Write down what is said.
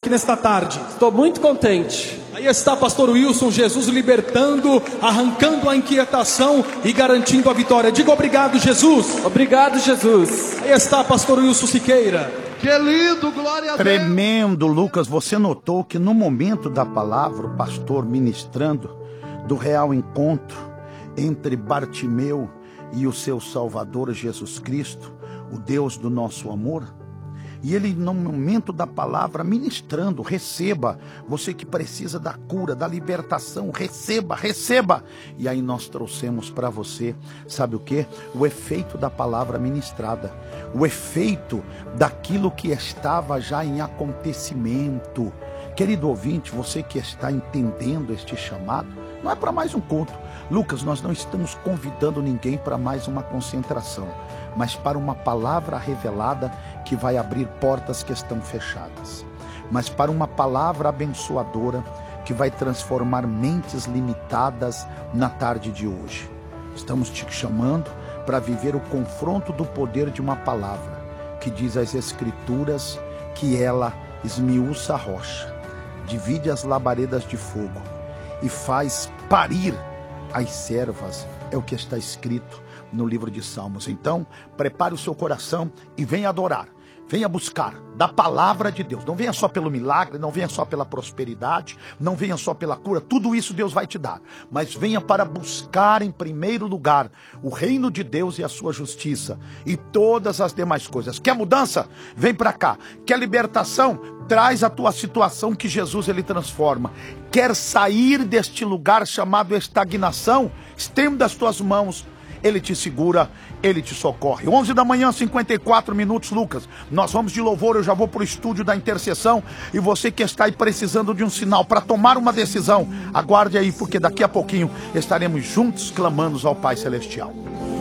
aqui nesta tarde? Estou muito contente. Aí está pastor Wilson, Jesus libertando, arrancando a inquietação e garantindo a vitória. Diga obrigado, Jesus. Obrigado, Jesus. Aí está pastor Wilson Siqueira. Que lindo, glória a Deus. Tremendo, Lucas. Você notou que no momento da palavra, o pastor ministrando do real encontro entre Bartimeu e o seu Salvador Jesus Cristo, o Deus do nosso amor, e ele no momento da palavra ministrando, receba, você que precisa da cura, da libertação, receba, receba. E aí nós trouxemos para você, sabe o que? O efeito da palavra ministrada, o efeito daquilo que estava já em acontecimento. Querido ouvinte, você que está entendendo este chamado, não é para mais um culto. Lucas, nós não estamos convidando ninguém para mais uma concentração, mas para uma palavra revelada que vai abrir portas que estão fechadas, mas para uma palavra abençoadora que vai transformar mentes limitadas na tarde de hoje. Estamos te chamando para viver o confronto do poder de uma palavra que diz as Escrituras que ela esmiuça a rocha, divide as labaredas de fogo e faz parir as servas, é o que está escrito no livro de Salmos. Então, prepare o seu coração e venha adorar, venha buscar da palavra de Deus. Não venha só pelo milagre, não venha só pela prosperidade, não venha só pela cura, tudo isso Deus vai te dar, mas venha para buscar em primeiro lugar o reino de Deus e a sua justiça, e todas as demais coisas. Quer mudança? Vem para cá. Quer libertação? Traz a tua situação que Jesus ele transforma. Quer sair deste lugar chamado estagnação? Estenda as tuas mãos, Ele te segura, Ele te socorre. 11 da manhã, 54 minutos, Lucas. Nós vamos de louvor, eu já vou para o estúdio da intercessão. E você que está aí precisando de um sinal para tomar uma decisão, aguarde aí, porque daqui a pouquinho estaremos juntos clamando ao Pai Celestial.